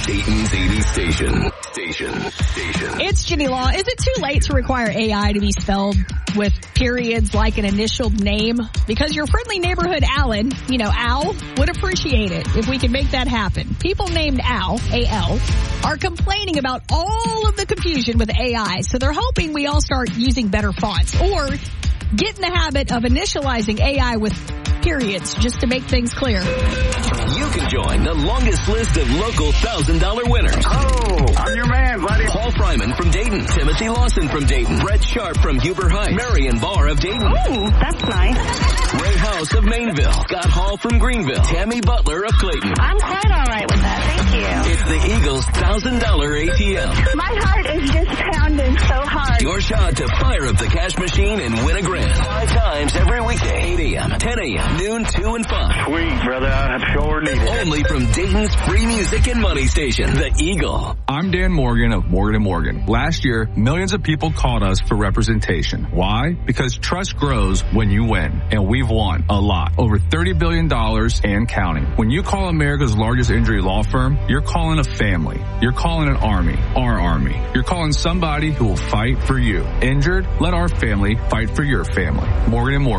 Dayton's 80 station. It's Ginny Law. Is it too late to require AI to be spelled with periods like an initial name? Because your friendly neighborhood Alan, Al, would appreciate it if we could make that happen. People named Al, A-L, are complaining about all of the confusion with AI, so they're hoping we all start using better fonts or get in the habit of initializing AI with periods just to make things clear. You can join the longest list of local $1,000 winners. Oh, I'm your man, buddy. Paul Fryman from Dayton, Timothy Lawson from Dayton, Brett Sharp from Huber Heights, Marion Barr of Dayton. Ooh, that's nice. Ray House of Mainville, Scott Hall from Greenville, Tammy Butler of Clayton. I'm quite all right with that. Thank you. It's the Eagles' $1,000 ATM. My heart is just pounding so hard. Your shot to fire up the cash machine and win a grand. 5 times every weekday, 8 a.m., 10 a.m., noon, 2 and 5. Sweet, brother. I sure need it. Only from Dayton's free music and money station, The Eagle. I'm Dan Morgan of Morgan & Morgan. Last year, millions of people called us for representation. Why? Because trust grows when you win. And we've won a lot. Over $30 billion and counting. When you call America's largest injury law firm, you're calling a family. You're calling an army. Our army. You're calling somebody who will fight for you. Injured? Let our family fight for your family. Morgan & Morgan.